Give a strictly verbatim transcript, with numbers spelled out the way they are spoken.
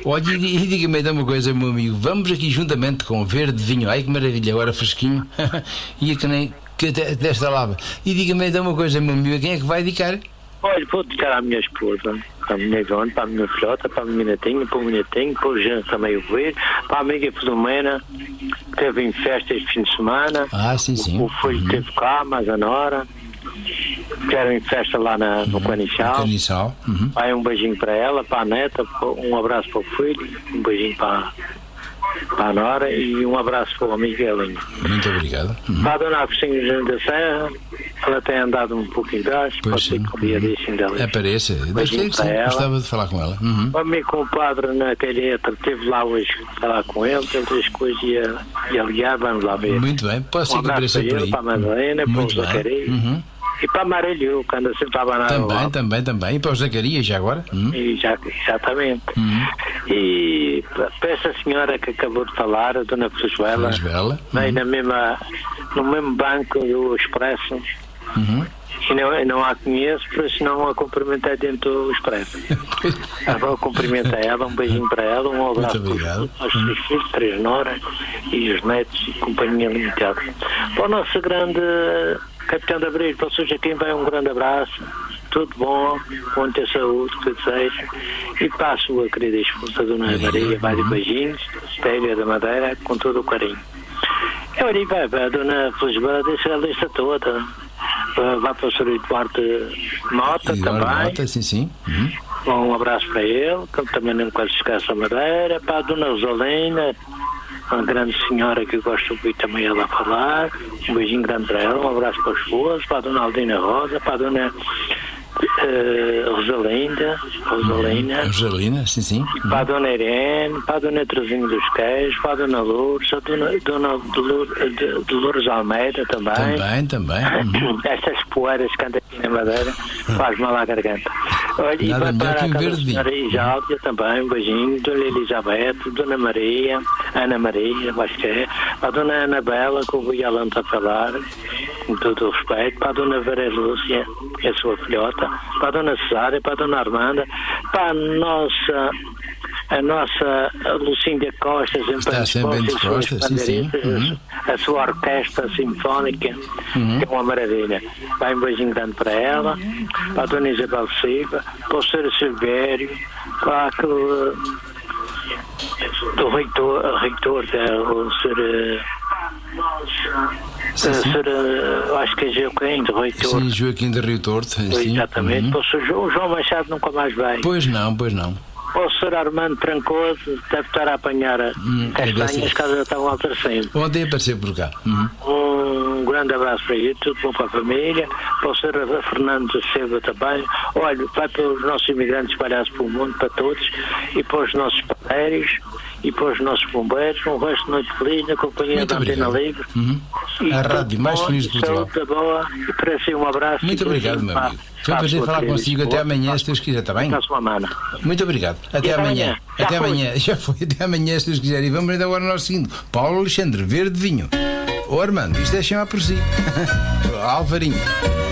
Olha, e, e diga-me então uma coisa, meu amigo. Vamos aqui juntamente com o verde vinho. Ai que maravilha, agora fresquinho. E a que nem que até, desta lava. E diga-me então uma coisa, meu amigo. Quem é que vai dedicar? Olha, vou dedicar à minha esposa, para a minha Ivone, para a minha filhota, para a minha netinha, para o meu netinho, para o Jean também o ver, para a amiga Filomena, que teve em festa este fim de semana. Ah, sim, sim. O, o filho uhum. teve cá, mas a nora. Quero em festa lá na, no Caniçal. Caniçal. Uhum. Vai um beijinho para ela, para a neta, um abraço para o filho, um beijinho para, para a nora e um abraço para o amigo Elinho. Muito obrigado. Uhum. Para a dona Agostinho da Serra, ela tem andado um pouco em gás, pode ser que um dia deixem dela. Apareça, deixa que sim, gostava de falar com ela. Uhum. O meu compadre na calheta esteve lá hoje a falar com ele, que ele coisas ia, ia ligar, vamos lá ver. Muito bem, posso ser um que apareça por aí. Para a Madalena, para o Zacarias. Uhum. E para a Marilho, que anda sempre a abanar. Também, lá. também, também. E para o Zacarias, já agora? Uhum. E já, exatamente. Uhum. E para essa senhora que acabou de falar, a dona Felisbela, vem uhum. na mesma, no mesmo banco do Expresso. Uhum. E não, não a conheço, por isso não a cumprimentei dentro do Expresso. Agora cumprimento a ela, um beijinho para ela, um abraço aos três filhos, três noras e os netos e companhia limitada. Para o nosso grande Capitão de Abril, para o senhor Joaquim, vai um grande abraço, tudo bom, bom ter saúde, que desejo, e para a sua querida esposa, Dona Maria, vários beijinhos, Télia da Madeira, com todo o carinho. Eu ali vai, vai a Dona Felisbela, deixa a lista toda. Vai para o senhor Eduardo Mota Eduardo também. Mota, sim, sim. Uhum. Um abraço para ele, que ele também não quase esquece a Madeira. Para a Dona Rosalina, uma grande senhora que eu gosto de ouvir também ela falar. Um beijinho grande para ela, um abraço para os esposos. Para a Dona Aldina Rosa, para a Dona uh, Rosalinda, Rosalina. Rosalina, sim, sim. E para a Dona Irene, para a Dona Terezinha dos Queijos, para a Dona Lourdes, a Dona, Dona Dolores, Dolores Almeida também. Também, também. Uhum. Estas poeiras que andam aqui na Madeira faz mal à garganta. Olha, e para, para a senhora Isália também, um beijinho, Dona Elizabeth, Dona Maria, Ana Maria, acho que é, para a Dona Anabela, que ouvi ela a falar, com todo o respeito, para a Dona Vera Lúcia, que é a sua filhota, para a Dona Cesária, para a Dona Armanda, para a nossa a nossa Lucinda Costa, está sempre bem disposta, sim, sim. Uhum. A sua orquestra sinfónica, uhum. que é uma maravilha. Vai um beijinho grande para ela, para a Dona Isabel Silva, para o senhor Silvério, para aquele do reitor, o reitor, o senhor Sim, sim. Uh, acho que é Joaquim de Rio Torto. Sim, Joaquim de Rio Torto. Exatamente. Uhum. O João Machado nunca mais vai. Pois não, pois não. O senhor Armando Trancoso deve estar a apanhar hum, castanhas, as casas estão altarcendo. Ontem apareceu por cá. Uhum. Um grande abraço para ele, tudo bom para a família, para o senhor Fernando Silva também. Olha, vai para os nossos imigrantes espalhados pelo mundo, para todos, e para os nossos padeiros, e para os nossos bombeiros. Um resto de noite feliz na companhia Muito da Antena Livre. Uhum. A rádio mais feliz de Portugal. Saúde boa, e para si um abraço. Muito obrigado, meu amigo. Foi um prazer falar consigo. Até amanhã, se Deus quiser, está bem? Muito obrigado. Até amanhã. Até amanhã. Já foi. Até amanhã, se Deus quiser. E vamos agora ao nosso seguinte. Paulo Alexandre, Verde Vinho. Ô Armando, isto é chamar por si. Alvarinho.